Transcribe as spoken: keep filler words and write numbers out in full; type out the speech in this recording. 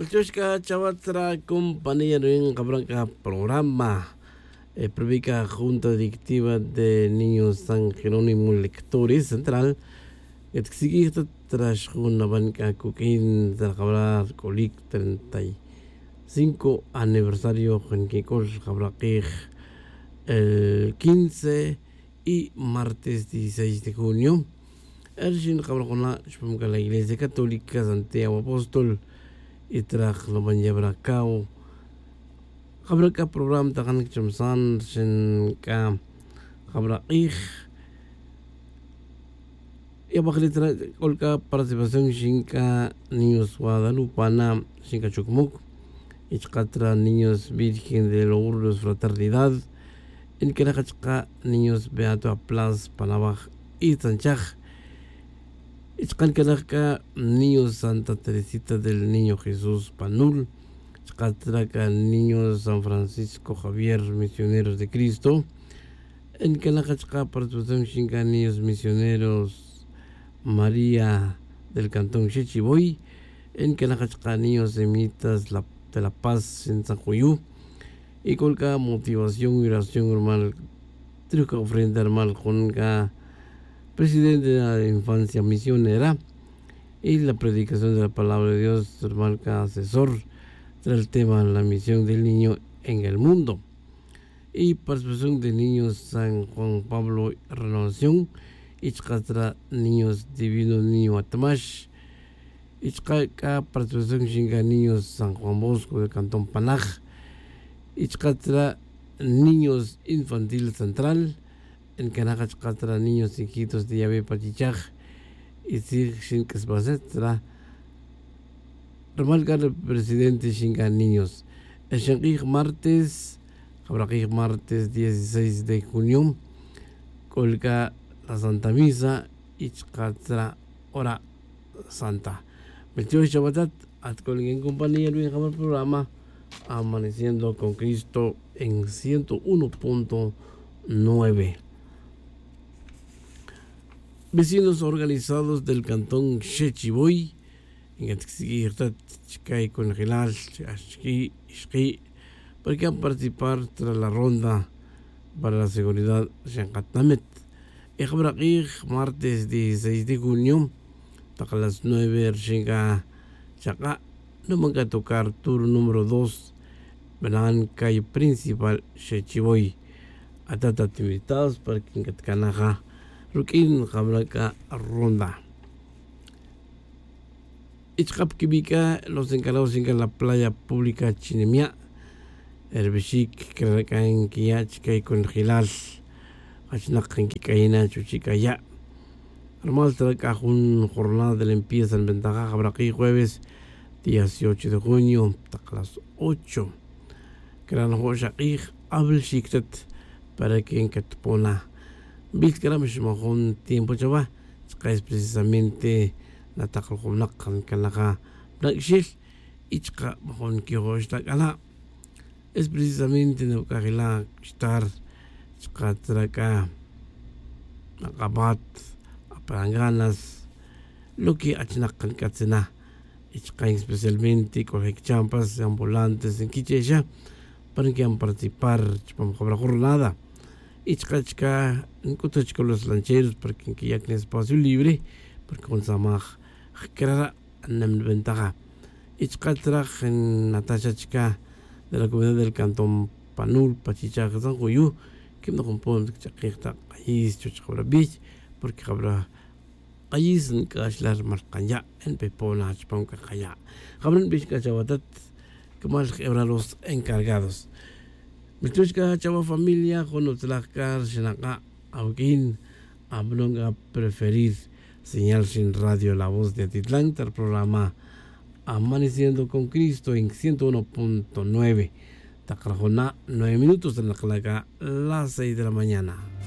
Belchushka Chavatra compañía en Cabranca programa. Eh, Previca Junta Directiva de Niños San Jerónimo Lectores Central. Que sigue tras una banca coquín de la Colic treinta y cinco aniversario en que Cabraquej el quince y martes dieciséis de junio. El Shin Cabracona, la Iglesia Católica Santiago Apóstol y tras lo van a llevar a cabo. Cabraca programa takan kecemsan Shin Ka Cabraquej. Y a partir de la participación Shinka niños guadalupana, Shinka Chukmuk, y Chatra niños Virgen de Lourdes Fraternidad, en Kerachka niños Beato Aplas Panabaj y Sanchaj, y Chkankaraka niños Santa Teresita del Niño Jesús Panul, Chkatraka niños San Francisco Javier Misioneros de Cristo, en Kerachka participación Shinka niños misioneros María del Cantón Chechiboy, en que la niños semitas la, de la paz en San Juyú, y con cada motivación y oración normal, truca ofrenda normal con cada presidente de la infancia misionera, y la predicación de la palabra de Dios, normal cada asesor, tras el tema de la misión del niño en el mundo, y participación de niños San Juan Pablo Renovación, Ichkatra niños divinos niño Atamash, Ichkaka participación Shinga niños San Juan Bosco del Cantón Panaj, Ichkatra niños infantil central, en Canaja Ichkatra niños hijitos de Yahvé Pachichaj, y Shinkas Basetra, remarcar el presidente Shinga niños. El Shangij martes, Cabraquij martes dieciséis de junio, colga la Santa Misa y Chkatra Hora Santa. veintiocho Shabbatat, en compañía de el programa Amaneciendo con Cristo en ciento uno punto nueve. Vecinos organizados del cantón Chechiboy, en el con Gilal, porque han participar tras la ronda para la seguridad Shankatamet. Cabraquej martes dieciséis de junio, a las nueve llega Chaca, no van a tocar turno número dos, Benan calle principal Chechiboy. Atata actividades para que en Canaja, Rukin Cabraca ronda. Ichkap Kibika, los encargados en la playa pública Chinemia, Herbeshik, Krakain Kiachka con Gilal. Achnakan Kikaina Chuchikaya. Armal traca un jornada de limpieza en Ventaja Cabraquej jueves dieciocho de junio, a las ocho. Gran Hoshakij Abel Shiktet para que en Catpona. Bilkramish Mahon tiempo chava, es precisamente la Takalhonakan Kanaga Blackshil, Ichka Mahon Kihoshtakala. Es precisamente en el Kajila Star. Chkatraka, Akabat, Aparanganas, lo que Achnakan Katsena, Ichkain especialmente con champas ambulantes en Kichesha, para que han participar, Chpam Cabra Jornada, Ichkachka, en Kutachka los lancheros, para que ya tienen espacio libre, porque con Samaj, Krara, Nem Ventaja, Ichkatrak en Natasha Chka, de la comunidad del Cantón Panul, Pachicha, San Juyú, que no compone que chakirta país chuchkabra bich porque cabra país en kashlar marcanya en pepona chpam kaya cabran bich kachawatat que más hebra los encargados Mitushka chava familia con utlakar shinaka aukin ablonga preferir señal sin radio la voz de Atitlán el programa Amaneciendo con Cristo en ciento uno punto nueve. Takrajona, nueve minutos en la claca, las seis de la mañana.